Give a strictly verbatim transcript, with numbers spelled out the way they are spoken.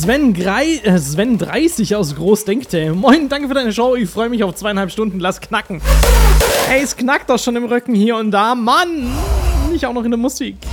Sven, Grei, äh, Sven dreißig aus Großdenkte. Moin, danke für deine Show. Ich freue mich auf zweieinhalb Stunden. Lass knacken. Ey, es knackt doch schon im Rücken hier und da. Mann, nicht auch noch in der Musik.